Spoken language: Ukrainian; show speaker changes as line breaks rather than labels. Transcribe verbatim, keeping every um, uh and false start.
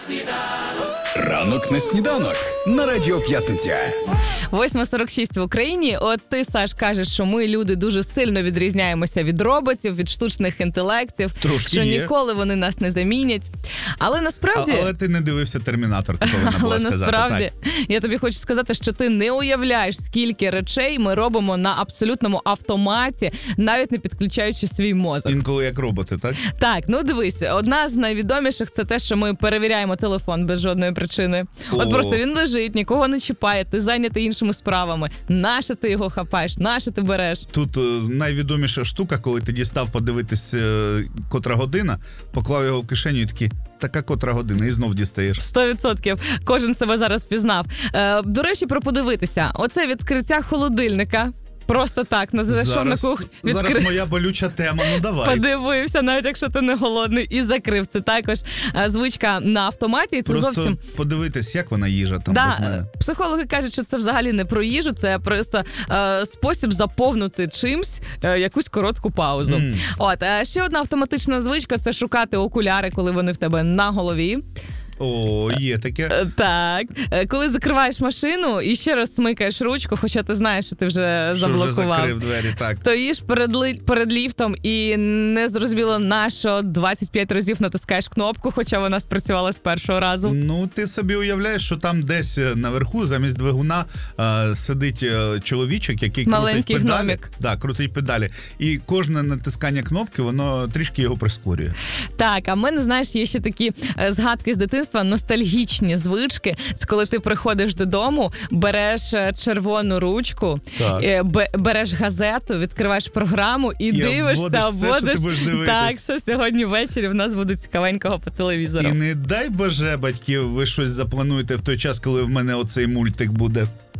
Ранок на сніданок на Радіо П'ятниця.
восьма сорок шість в Україні. От ти, Саш, кажеш, що ми, люди, дуже сильно відрізняємося від роботів, від штучних інтелектів,
Трошки
що
є.
ніколи вони нас не замінять. Але насправді...
А, але ти не дивився «Термінатор», ти повинна була
Але
сказати.
насправді,
Так.
я тобі хочу сказати, що ти не уявляєш, скільки речей ми робимо на абсолютному автоматі, навіть не підключаючи свій мозок.
Інколи як роботи, так?
Так, ну дивись, одна з найвідоміших – це те, що ми перевіряємо телефон без жодної причини.
О.
От просто він лежить, нікого не чіпає, ти зайнятий іншими справами. Нащо ти його хапаєш? Нащо ти береш?
Тут е, найвідоміша штука, коли ти дістав подивитись, е, котра година, поклав його в кишеню і такий, така котра година, і знов дістаєш.
Сто відсотків. Кожен себе зараз впізнав. Е, до речі, про подивитися. Оце відкриття холодильника. Просто так, ну зайшов на
Зараз,
кухню,
зараз моя болюча тема, ну давай.
подивився, навіть якщо ти не голодний, і закрив. Це також е, звичка на автоматі. І це
Просто
зовсім...
подивитись, як вона їжа там без
Да,
мене.
психологи кажуть, що це взагалі не про їжу, це просто е, спосіб заповнити чимсь е, якусь коротку паузу.
Mm.
От, е, ще одна автоматична звичка – це шукати окуляри, коли вони в тебе на голові.
О, є таке.
Е, Так. Е, Коли закриваєш машину і ще раз смикаєш ручку, хоча ти знаєш, що ти вже
Що вже
заблокував.
закрив двері, так.
Стоїш перед, ли... перед ліфтом і не зрозуміло на що двадцять п'ять разів натискаєш кнопку, хоча вона спрацювала з першого разу.
Ну, ти собі уявляєш, що там десь наверху замість двигуна е, сидить е, чоловічок, який
Маленький
крутить педалі.
гномик.
Да, крутить педалі. І кожне натискання кнопки, воно трішки його прискорює.
Так, а в мене, знаєш, є ще такі е, згадки з дитинства, ностальгічні звички. Це коли ти приходиш додому, береш е, червону ручку,
Так.
е, бе- береш газету, відкриваєш програму і,
І
дивишся,
обводиш все, що
обводиш.
ти будеш дивитись.
Так, що сьогодні ввечері в нас буде цікавенького по телевізору.
І не дай Боже, батьків, ви щось заплануєте в той час, коли в мене оцей мультик буде.